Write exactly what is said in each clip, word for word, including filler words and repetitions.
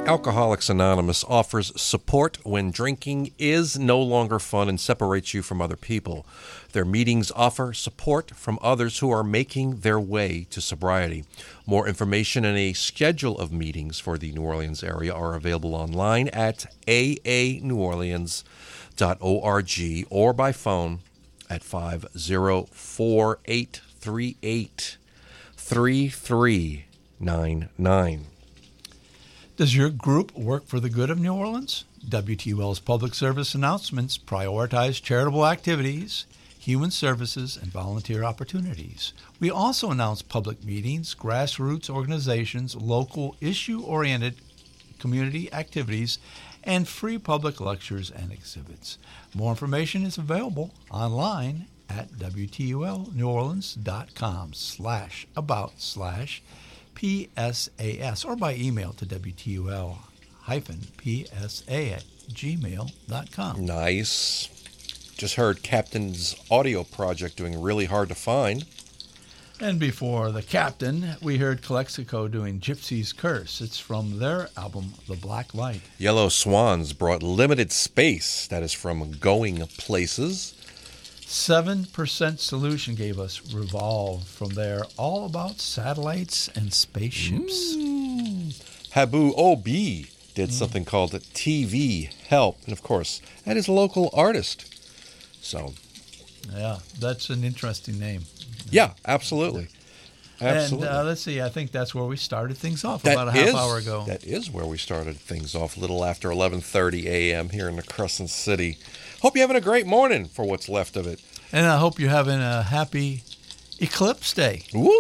Alcoholics Anonymous offers support when drinking is no longer fun and separates you from other people. Their meetings offer support from others who are making their way to sobriety. More information and a schedule of meetings for the New Orleans area are available online at a a new orleans dot org or by phone at five oh four, eight three eight, three three nine nine. Does your group work for the good of New Orleans? W T U L's public service announcements prioritize charitable activities, human services, and volunteer opportunities. We also announce public meetings, grassroots organizations, local issue-oriented community activities, and free public lectures and exhibits. More information is available online at W T U L New Orleans dot com slash about slash P S A S or by email to W T U L hyphen P S A at gmail dot com. Nice. Just heard Captain's audio project doing really hard to find. And before the Captain, we heard Calexico doing Gypsy's Curse. It's from their album, The Black Light. Yellow Swans brought Limited Space. That is from Going Places. seven percent Solution gave us Revolve from their All About Satellites and Spaceships. Mm. Habu O B did mm. something called T V Help. And, of course, that is a local artist. So, yeah, that's an interesting name. Yeah, absolutely. Absolutely. And uh, let's see, I think that's where we started things off that about a half is, hour ago. That is where we started things off, a little after eleven thirty a.m. here in the Crescent City. Hope you're having a great morning for what's left of it. And I hope you're having a happy Eclipse Day.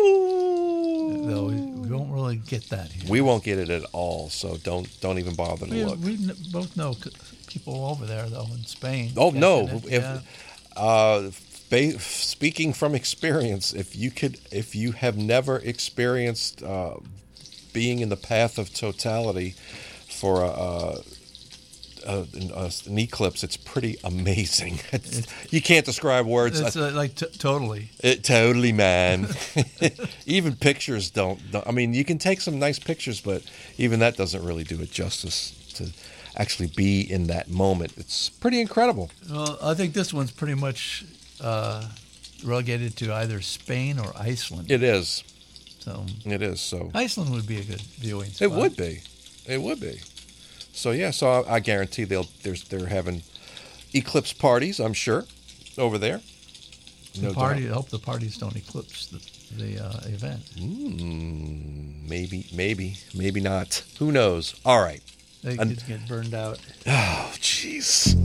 Woo! Though we won't really get that here. We won't get it at all, so don't don't even bother to we, look. We both know people over there, though, in Spain. Oh, no. It. If, yeah. uh, ba- speaking from experience, if you could, if you have never experienced uh, being in the path of totality for a, a, a, an eclipse, it's pretty amazing. It's, it's, you can't describe words. It's uh, like t- totally. It, totally, man. Even pictures don't, don't. I mean, you can take some nice pictures, but even that doesn't really do it justice to actually be in that moment. It's pretty incredible. Well, I think this one's pretty much uh, relegated to either Spain or Iceland. It is. So it is. So Iceland would be a good viewing spot. It would be. It would be. So yeah. So I, I guarantee they'll there's they're having eclipse parties. I'm sure over there. No the party. Doubt. I hope the parties don't eclipse the the uh, event. Mm, maybe. Maybe. Maybe not. Who knows? All right. They could get burned out. Oh, jeez.